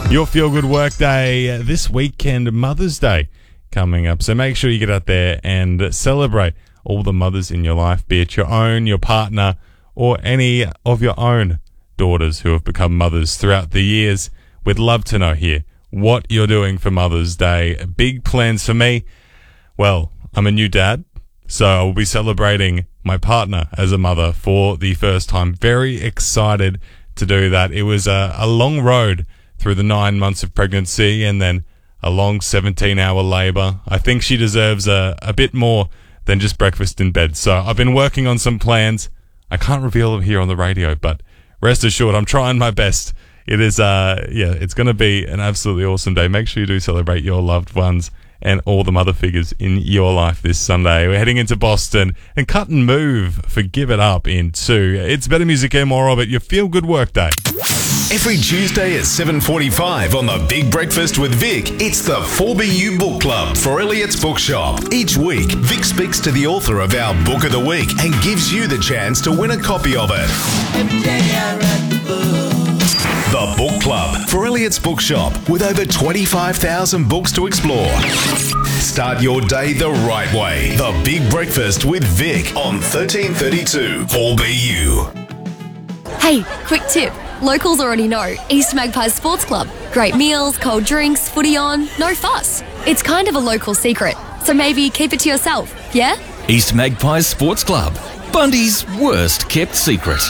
Your Feel Good Work Day this weekend, Mother's Day coming up. So make sure you get out there and celebrate all the mothers in your life, be it your own, your partner, or any of your own daughters who have become mothers throughout the years. We'd love to know here what you're doing for Mother's Day. Big plans for me. Well, I'm a new dad, so I will be celebrating my partner as a mother for the first time. Very excited to do that. It was a long road through the 9 months of pregnancy and then a long 17-hour labour. I think she deserves a bit more than just breakfast in bed. So I've been working on some plans. I can't reveal them here on the radio, but rest assured, I'm trying my best. It is, it's going to be an absolutely awesome day. Make sure you do celebrate your loved ones and all the mother figures in your life this Sunday. We're heading into Boston and Cut and Move for Give It Up in 2. It's better music and more of it. Your Feel Good Work Day. Every Tuesday at 7:45 on The Big Breakfast with Vic, it's the 4BU Book Club for Elliot's Bookshop. Each week, Vic speaks to the author of our Book of the Week and gives you the chance to win a copy of it. Every day I read the book. The Book Club for Elliot's Bookshop with over 25,000 books to explore. Start your day the right way. The Big Breakfast with Vic on 1332 4BU. Hey, quick tip. Locals already know East Magpies Sports Club. Great meals, cold drinks, footy on, no fuss. It's kind of a local secret, so maybe keep it to yourself, yeah? East Magpies Sports Club, Bundy's worst kept secret.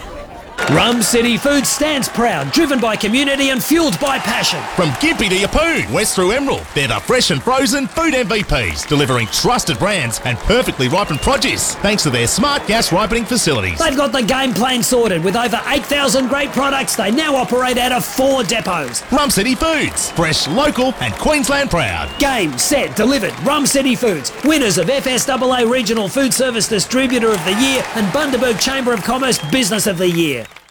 Rum City Foods stands proud, driven by community and fueled by passion. From Gympie to Yeppoon, west through Emerald, they're the fresh and frozen food MVPs, delivering trusted brands and perfectly ripened produce, thanks to their smart gas ripening facilities. They've got the game plan sorted. With over 8,000 great products, they now operate out of 4 depots. Rum City Foods, fresh, local and Queensland proud. Game, set, delivered. Rum City Foods, winners of FSAA Regional Food Service Distributor of the Year and Bundaberg Chamber of Commerce Business of the Year.